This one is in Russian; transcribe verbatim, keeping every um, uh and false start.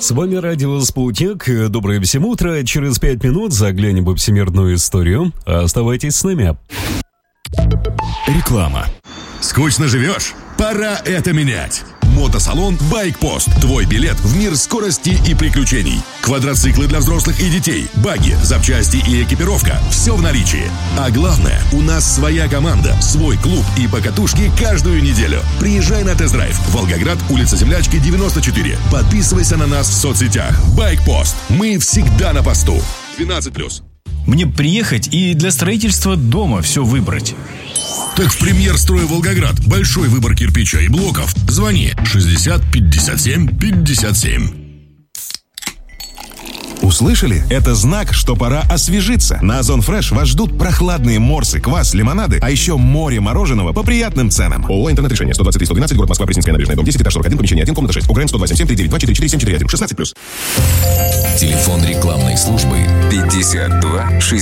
С вами радио «Спутник». Доброе всем утро. Через пять минут заглянем во всемирную историю. Оставайтесь с нами. Реклама. Скучно живешь? Пора это менять. Мотосалон «Байкпост». Твой билет в мир скорости и приключений. Квадроциклы для взрослых и детей, баги, запчасти и экипировка. Все в наличии. А главное, у нас своя команда, свой клуб и покатушки каждую неделю. Приезжай на тест-драйв. Волгоград, улица Землячки, девяносто четыре. Подписывайся на нас в соцсетях. «Байкпост». Мы всегда на посту. двенадцать плюс. Мне приехать и для строительства дома все выбрать. Так в «Премьер-строй Волгоград» большой выбор кирпича и блоков. Звони шестьдесят пятьдесят семь пятьдесят семь. Услышали? Это знак, что пора освежиться. На Озон Фреш вас ждут прохладные морсы, квас, лимонады, а еще море мороженого по приятным ценам. ООО «Интернет-решение». сто двадцать три сто двенадцать, город Москва, Пресненская набережная, дом десять, этаж сорок один, помещение один, комната шесть. УГРН сто два семь семь три девять два четыре четыре семь четыре один. шестнадцать плюс. Телефон рекламной службы пятьдесят два шестьдесят.